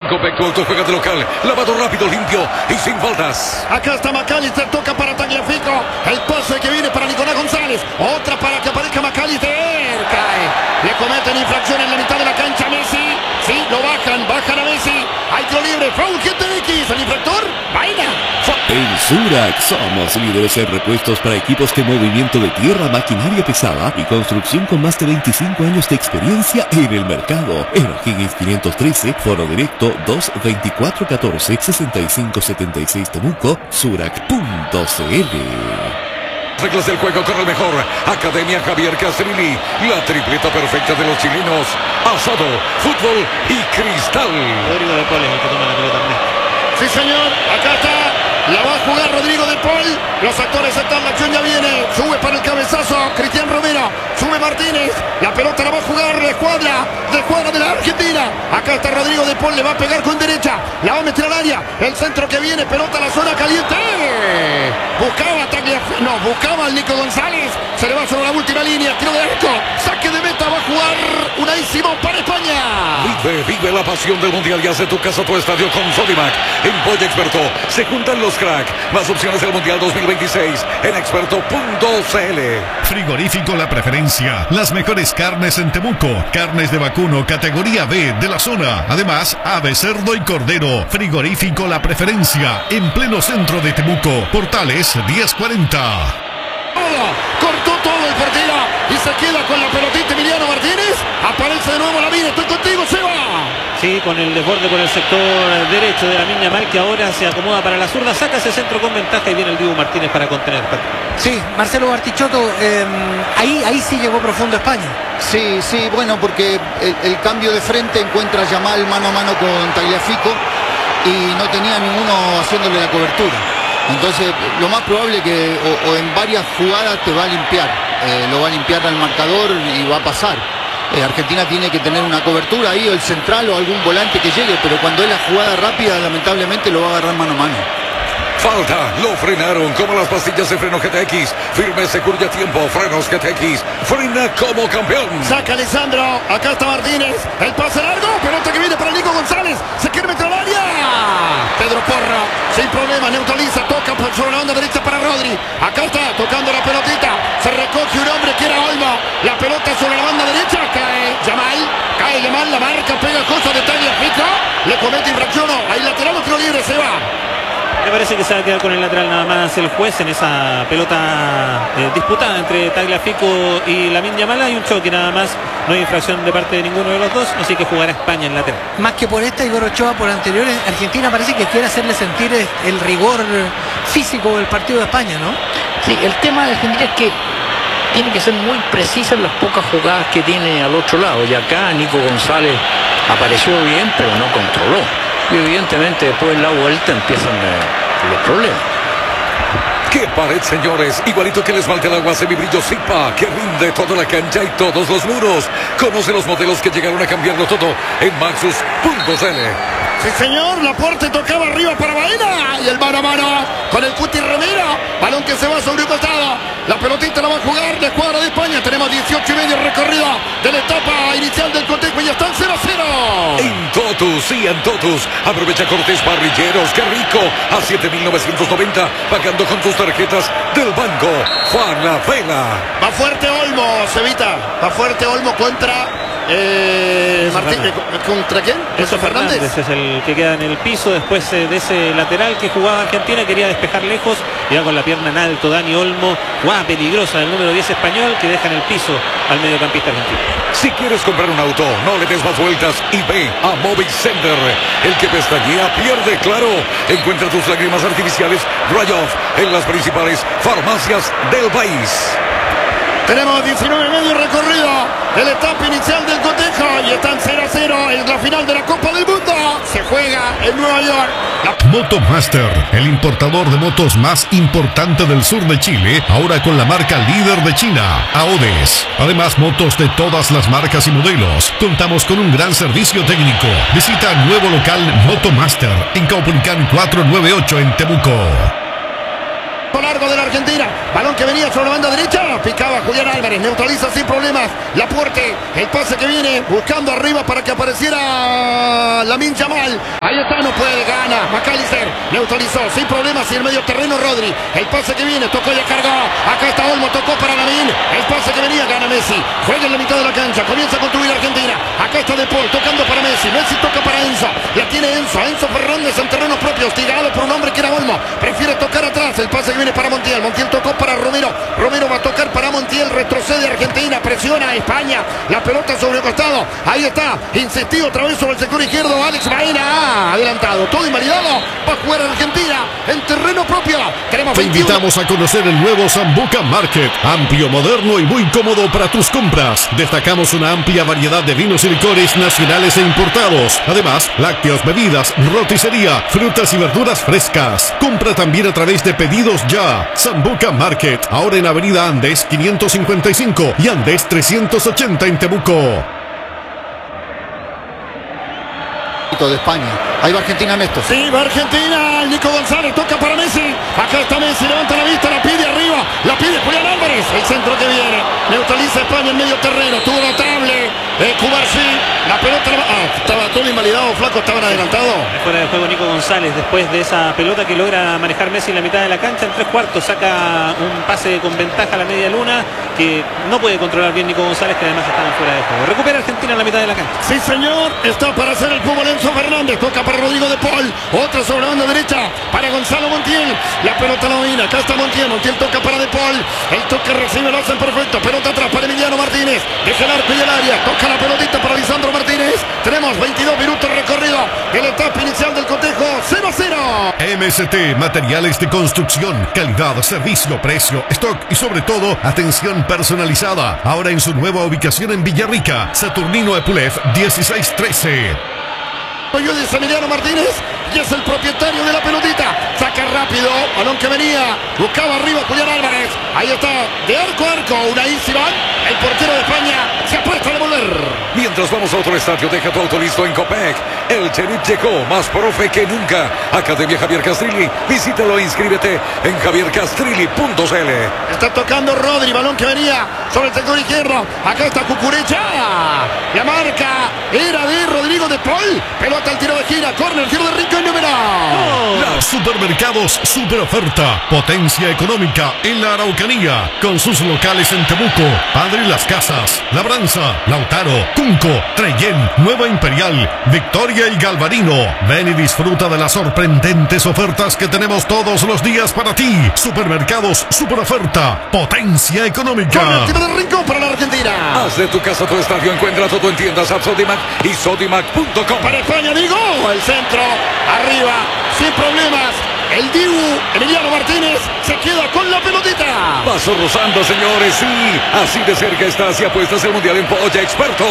Copecoto juega de local. Lavado rápido, limpio y sin faltas. Acá está McAllister, toca para Tagliafico. El pase que viene para Nicolás González. Otra para que aparezca McAllister. Cae. Le cometen infracción en la mitad de la cancha Messi. Sí, lo bajan a Messi. Hay tiro libre. Foul GTX. El infractor. Vaina. En Surac somos líderes en repuestos para equipos de movimiento de tierra, maquinaria pesada y construcción con más de 25 años de experiencia en el mercado. En O'Higgins 513, Foro Directo 22414-6576 Temuco, Surac.cl. Reglas del juego con el mejor. Academia Javier Castrilli. La tripleta perfecta de los chilenos. Asado, fútbol y cristal. Rodrigo de Paul es el que toma la pelota. Sí, señor. Acá está. La va a jugar Rodrigo de Paul. Los actores están, la acción ya viene. Sube para el cabezazo Cristian Romero. Sube Martínez. La pelota la va a jugar la escuadra de la Argentina. Acá está Rodrigo de Paul. Le va a pegar con derecha. La va a meter al área. El centro que viene. Pelota a la zona caliente. Buscaba al Nico González. Se le va sobre la última línea. Tiro de arco. Saque de meta. Va a jugar Unai Simón para España. Vive la pasión del mundial y hace tu casa tu estadio con Sodimac. En Pollo Experto se juntan los crack. Más opciones del mundial 2026 en experto.cl. Frigorífico La Preferencia. Las mejores carnes en Temuco. Carnes de vacuno categoría B de la zona. Además, ave, cerdo y cordero. Frigorífico La Preferencia. En pleno centro de Temuco. Portales 1040. Cortó todo el portero y se queda con la pelotita Emiliano Martínez. Aparece de nuevo Lamine. Estoy contigo, Seba. Sí, con el desborde por el sector derecho de Lamine Yamal, que ahora se acomoda para la zurda, saca ese centro con ventaja y viene el Dibu Martínez para contener. Sí, Marcelo Bartichotto, ahí sí llegó profundo España. Sí, bueno, porque el cambio de frente encuentra a Yamal mano a mano con Tagliafico y no tenía ninguno haciéndole la cobertura. Entonces, lo más probable que o en varias jugadas te va a limpiar. Lo va a limpiar al marcador y va a pasar. Argentina tiene que tener una cobertura ahí, o el central o algún volante que llegue, pero cuando es la jugada rápida, lamentablemente lo va a agarrar mano a mano. Falta, lo frenaron como las pastillas de freno GTX. Firme, seguro y a tiempo. Frenos GTX. Frena como campeón. Saca Alessandro. Acá está Martínez. El pase largo. Pelota que viene para Nico González. Se quiere meter al área. Pedro Porro. Sin problema. Neutraliza. Toca sobre la banda derecha para Rodri. Acá está tocando la pelotita. Se recoge un hombre que era Olmo. La pelota sobre la banda derecha. Cae Yamal. Cae Yamal. La marca pegajosa de Tagliafico. Le comete infracción. Ahí lateral o tiro libre. Se va. Me parece que se va a quedar con el lateral nada más el juez en esa pelota disputada entre Tagliafico y Lamine Yamal. Hay un choque nada más, no hay infracción de parte de ninguno de los dos, así que jugará España en lateral. Más que por esta, Igor Ochoa por anteriores, Argentina parece que quiere hacerle sentir el rigor físico del partido de España, ¿no? Sí, el tema de Argentina es que tiene que ser muy precisa en las pocas jugadas que tiene al otro lado. Y acá Nico González apareció bien, pero no controló. Y evidentemente después en la vuelta empiezan los problemas. ¡Qué pared, señores! Igualito que el esmalte al agua semibrillo Zipa, que rinde toda la cancha y todos los muros. Conoce los modelos que llegaron a cambiarlo todo en Maxus.cl. Sí, señor, Laporte tocaba arriba para Baena y el mano a mano con el Cuti Romero. Balón que se va sobre un costado. La pelotita la va a jugar la escuadra de España. Tenemos 18 y medio recorrido de la etapa inicial del cotejo y ya están 0-0. En Totus, sí, en Totus. Aprovecha Cortés Parrilleros, qué rico. A 7.990, pagando con tus tarjetas del banco Juan La Vela. Va fuerte Olmo, Cevita. Va fuerte Olmo contra Martín, ¿contra quién? Enzo Fernández es el que queda en el piso después de ese lateral que jugaba Argentina. Quería despejar lejos y va con la pierna en alto Dani Olmo. Guau, peligrosa del número 10 español, que deja en el piso al mediocampista argentino. Si quieres comprar un auto, no le des más vueltas y ve a Mobile Center. El que pestañea pierde, claro. Encuentra tus lágrimas artificiales Rayoff en las principales farmacias del país. Tenemos 19 y medio recorrido de la etapa inicial del cotejo y están 0-0 en la final de la Copa del Mundo. Se juega en Nueva York. Motomaster, el importador de motos más importante del sur de Chile, ahora con la marca líder de China, AODES. Además, motos de todas las marcas y modelos. Contamos con un gran servicio técnico. Visita nuevo local Motomaster en Caupolicán 498 en Temuco. Largo cargo de la Argentina. Balón que venía sobre la banda derecha. Picaba Julián Álvarez. Neutraliza sin problemas Lapuerte. El pase que viene buscando arriba para que apareciera Lamine Yamal. Ahí está, no puede, gana. McAllister neutralizó sin problemas y el medio terreno Rodri. El pase que viene, tocó y ya cargó. Acá está Olmo, tocó para Lamine. El pase que venía, gana Messi. Juega en la mitad de la cancha. Comienza a construir Argentina. Acá está De Paul tocando para Messi. Messi toca para Enzo. La tiene Enzo. Enzo Fernández en terreno propio. Hostigado por un hombre que era Olmo. Prefiere tocar atrás. El pase que viene para Montiel. Montiel tocó para Romero. Romero va a tocar para Montiel. Retrocede Argentina. Presiona a España. La pelota sobre el costado. Ahí está. Insistido otra vez sobre el sector izquierdo. Alex Baena. Adelantado. Todo invalidado. Va a jugar Argentina en terreno propio. Tenemos Te invitamos a conocer el nuevo Sambuca Market. Amplio, moderno y muy cómodo para tus compras. Destacamos una amplia variedad de vinos y licores nacionales e importados. Además, lácteos, bebidas, roticería, frutas y verduras frescas. Compra también a través de Pedidos Ya. Sambuca Market. Ahora en Avenida Andes 555 y Andes 380 en Temuco. De España. Ahí va Argentina, Néstor. Sí, va Argentina. Nico González toca para Messi. Acá está Messi, levanta la vista, la pide arriba. La pide Julián Álvarez. El centro que viene. Neutraliza España en medio terreno. Tuvo notable. Cubarsí. La pelota. Estaba todo invalidado, flaco. Estaban adelantados. Fuera de juego Nico González después de esa pelota que logra manejar Messi en la mitad de la cancha. En 3/4 saca un pase con ventaja a la media luna que no puede controlar bien Nico González, que además están fuera de juego. Recupera Argentina en la mitad de la cancha. Sí, señor. Está para hacer el fútbol Enzo Fernández. Toca para Rodrigo De Paul. Otra sobre la banda derecha para Gonzalo Montiel. La pelota la domina. Acá está Montiel. Montiel toca para De Paul. El toque recibe, lo hacen perfecto. Pelota atrás para Emiliano Martínez. Deja el arco y el área. Toca la pelotita para Lisandro Martínez. Tenemos 22 minutos recorrido de la etapa inicial del cotejo. 0-0. MST, materiales de construcción, calidad, servicio, precio, stock y sobre todo, atención personalizada. Ahora en su nueva ubicación en Villarrica, Saturnino Epulef 1613. Es Emiliano Martínez y es el propietario de la pelotita. Saca rápido, balón que venía, buscaba arriba Julián Álvarez. Ahí está, de arco a arco, Unai Simón, el portero de España, se apuesta a devolver. Mientras vamos a otro estadio, deja tu auto listo en Copec. El Cherif llegó más profe que nunca. Academia Javier Castrilli. Visítalo e inscríbete en javiercastrilli.cl. Está tocando Rodri, balón que venía sobre el sector izquierdo. Acá está Cucurecha. La marca era de Rodrigo De Paul. Pelota al tiro de gira, córner, tiro de Rico y número. Los supermercados Super Oferta. Potencia económica en la Araucanía. Con sus locales en Temuco, Padre Las Casas, Labranza, Lautaro, Cunco, Trellén, Nueva Imperial, Victoria y Galvarino. Ven y disfruta de las sorprendentes ofertas que tenemos todos los días para ti. Supermercados Super Oferta. Potencia económica. Córner, tiro de Rico para la Argentina. Haz de tu casa tu estadio. Encuentra todo en tiendas App Sodimac y Sodimac.com. Para España, digo, el centro, arriba, sin problemas. El Dibu, Emiliano Martínez, se queda con la pelotita. Paso rozando, señores. Sí, así de cerca estás y apuestas el Mundial en Polla Experto.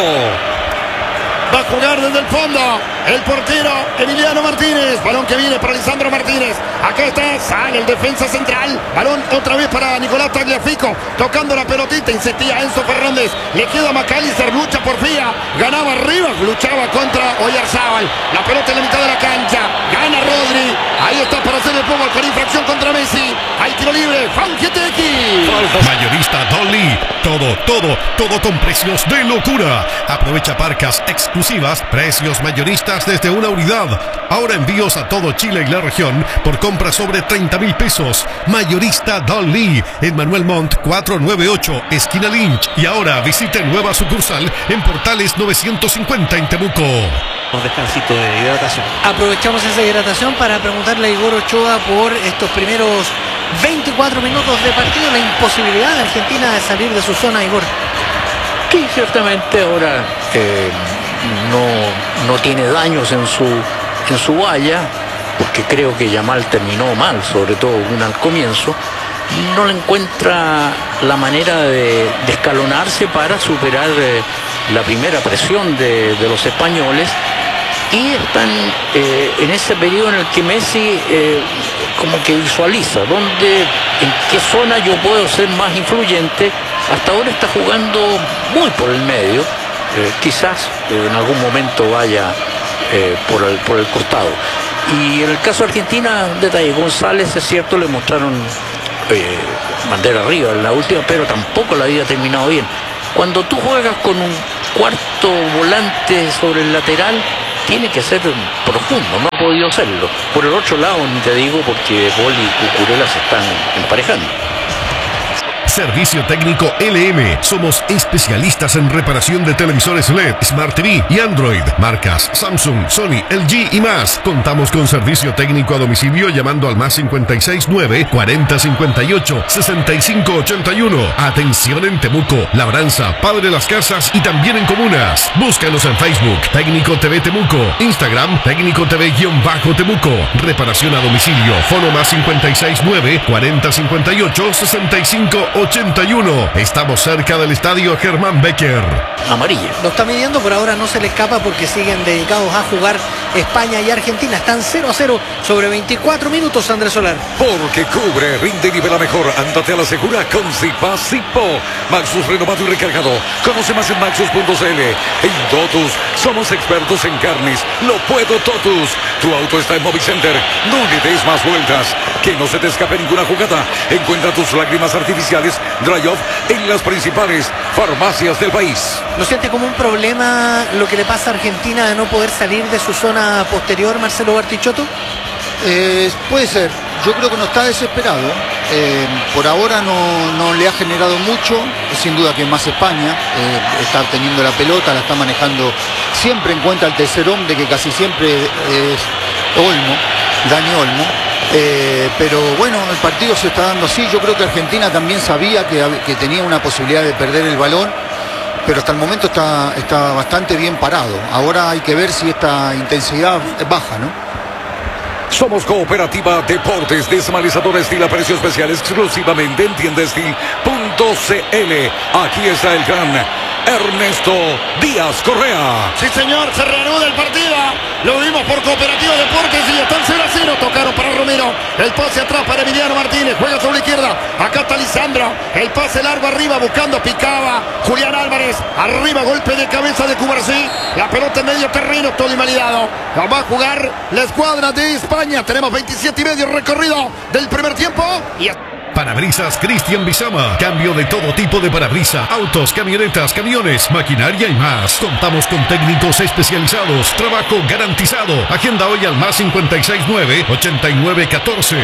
Va a jugar desde el fondo el portero Emiliano Martínez. Balón que viene para Lisandro Martínez. Acá está, sale el defensa central. Balón otra vez para Nicolás Tagliafico. Tocando la pelotita, insistía Enzo Fernández. Le queda McAllister, lucha por Fía. Ganaba arriba, luchaba contra Oyarzábal. La pelota en la mitad de la cancha. Gana Rodri. Ahí está para hacer el fútbol con infracción contra Messi. Hay tiro libre. Fanqueteki. Mayorista Dolly. Todo con precios de locura. Aprovecha parcas exclusivas, precios mayoristas desde una unidad. Ahora envíos a todo Chile y la región por compras sobre 30,000 pesos. Mayorista Dolly en Manuel Montt 498, esquina Lynch. Y ahora visite nueva sucursal en Portales 950 en Temuco. Un descansito de hidratación. Aprovechamos esa hidratación para preguntarle a Igor Ochoa por estos primeros 24 minutos de partido, la imposibilidad de Argentina de salir de su zona, Igor. Sí, ciertamente ahora no tiene daños en su valla, porque creo que Yamal terminó mal, sobre todo una al comienzo. No le encuentra la manera de escalonarse para superar la primera presión de los españoles, y están en ese periodo en el que Messi como que visualiza en qué zona yo puedo ser más influyente. Hasta ahora está jugando muy por el medio, quizás en algún momento vaya por el costado. Y en el caso de Argentina, detalle, González, es cierto, le mostraron bandera arriba en la última, pero tampoco la había terminado bien. Cuando tú juegas con un cuarto volante sobre el lateral, tiene que ser profundo, no ha podido serlo. Por el otro lado, ni te digo, porque Paul y Cucurella se están emparejando. Servicio técnico LM. Somos especialistas en reparación de televisores LED, Smart TV y Android. Marcas Samsung, Sony, LG y más. Contamos con servicio técnico a domicilio llamando al más 569 40 58 65 81. Atención en Temuco, Labranza, Padre Las Casas y también en comunas. Búscanos en Facebook, Técnico TV Temuco. Instagram, Técnico TV-Temuco. Reparación a domicilio. Fono más 569 40 58 65 81. Estamos cerca del estadio Germán Becker. Amarilla. Lo está midiendo, por ahora no se le escapa porque siguen dedicados a jugar España y Argentina. Están 0-0 sobre 24 minutos, Andrés Solar. Porque cubre, rinde y nivela mejor. Ándate a la segura con Zipa. Maxus renovado y recargado. Conoce más en maxus.cl. En Totus somos expertos en carnes. Lo puedo Totus. Tu auto está en Movicenter. No le des más vueltas. Que no se te escape ninguna jugada. Encuentra tus lágrimas artificiales Dry Off en las principales farmacias del país. ¿No siente como un problema lo que le pasa a Argentina de no poder salir de su zona posterior, Marcelo Bartichotto? Puede ser. Yo creo que no está desesperado. Por ahora no le ha generado mucho. Sin duda que más España está teniendo la pelota, la está manejando. Siempre en cuenta el tercer hombre, que casi siempre es Dani Olmo. Pero bueno, el partido se está dando así. Yo creo que Argentina también sabía que tenía una posibilidad de perder el balón, pero hasta el momento está bastante bien parado. Ahora hay que ver si esta intensidad baja, ¿no? Somos Cooperativa Deportes, desmalizadora Estil a precio especial exclusivamente en tiendastil.cl. Aquí está el gran Ernesto Díaz Correa. Sí, señor, se reanuda el partido. Lo vimos por Cooperativa Deportes y están 0-0. Tocaron para Romero. El pase atrás para Emiliano Martínez. Juega sobre la izquierda. Acá está Lisandro. El pase largo arriba buscando. Picaba Julián Álvarez. Arriba, golpe de cabeza de Cubarsí. La pelota en medio terreno, todo invalidado. Va a jugar la escuadra de España. Tenemos 27 y medio recorrido del primer tiempo. Parabrisas Cristian Bizama. Cambio de todo tipo de parabrisas, autos, camionetas, camiones, maquinaria y más. Contamos con técnicos especializados. Trabajo garantizado. Agenda hoy al más 569 8914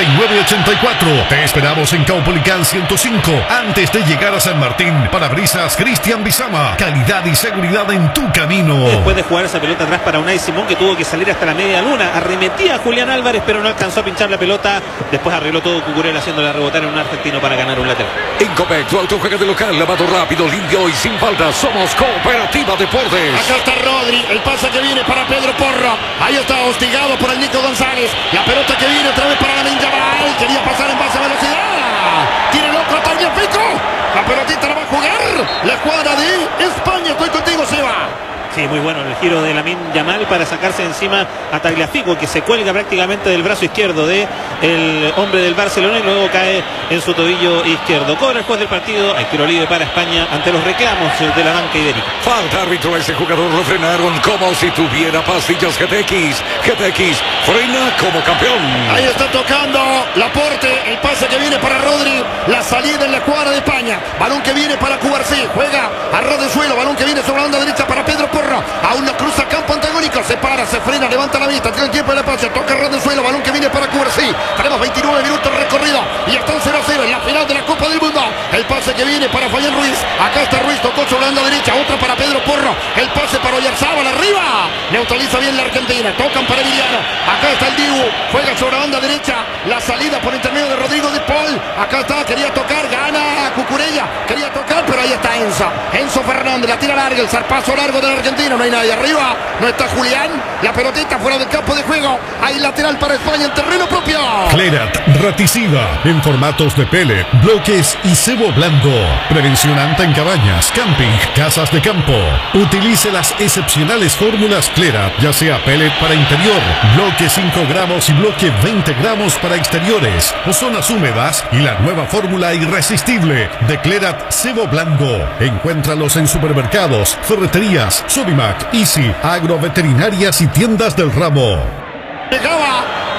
6984. Te esperamos en Caupolicán 105 antes de llegar a San Martín. Parabrisas Cristian Bizama. Calidad y seguridad en tu camino. Después de jugar esa pelota atrás para Unai Simón, que tuvo que salir hasta la media luna, arremetía a Julián Álvarez, pero no alcanzó a pinchar la pelota. Después arregló todo Cucurella haciéndola rebotar en un argentino para ganar un lateral. En Copec, tu auto juega de local, lavado rápido, limpio y sin falta. Somos Cooperativa Deportes. Acá está Rodri, el pase que viene para Pedro Porro. Ahí está hostigado por el Nico González. La pelota que viene otra vez para la Yamal. Quería pasar en base a velocidad. Tiene el otro Tagliafico. La pelotita la va a jugar la escuadra de España. Estoy contigo, Seba. Sí, muy bueno el giro de Lamine Yamal para sacarse encima a Tagliafico, que se cuelga prácticamente del brazo izquierdo de el hombre del Barcelona y luego cae en su tobillo izquierdo. Cobra el juez del partido, hay tiro libre para España ante los reclamos de la banca ibérica. Falta árbitro, ese jugador lo frenaron como si tuviera pastillas GTX. GTX frena como campeón. Ahí está tocando Laporte, el pase que viene para Rodri, la salida en la escuadra de España. Balón que viene para Cubarsí, juega a ras del suelo, balón que viene sobre la banda derecha para Pedro Porro. Aún no cruza campo antagónico, se para, se frena, levanta la vista, tiene el tiempo de la pase, toca ras del suelo, balón que viene para Cubarsí. Tenemos 29 minutos recorrido y están 0-0 en la final de la Copa del Mundo. El pase que viene para Fabián Ruiz, acá está Ruiz, tocó sobre la banda derecha, otra para Pedro Porro, el pase para Oyarzábal arriba, neutraliza bien la Argentina, tocan para Emiliano, acá está el Dibu, juega sobre la banda derecha, la salida por intermedio de Rodrigo de Paul, acá está, quería tocar, gana Cucurella, quería tocar, pero ahí está Enzo Fernández, la tira larga, el zarpazo largo de la Argentina. No hay nadie arriba, no está Julián, la pelotita fuera del campo de juego, hay lateral para España en terreno propio. Clerat Raticida en formatos de pellet, bloques y cebo blando. Prevención anta en cabañas, camping, casas de campo. Utilice las excepcionales fórmulas Clerat, ya sea pellet para interior, bloque 5 gramos y bloque 20 gramos para exteriores o zonas húmedas, y la nueva fórmula irresistible de Clerat cebo blando. Encuéntralos en supermercados, ferreterías, Sodimac, Easy, agroveterinarias y tiendas del ramo. Llegaba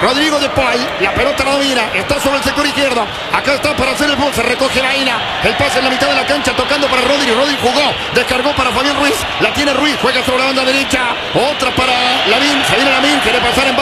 Rodrigo de Paul. La pelota la domina. Está sobre el sector izquierdo. Acá está para hacer el gol. Se recoge Baena. El pase en la mitad de la cancha tocando para Rodri. Rodri jugó. Descargó para Fabián Ruiz. La tiene Ruiz. Juega sobre la banda derecha. Otra para Lavín. Se viene Lavín. Quiere pasar en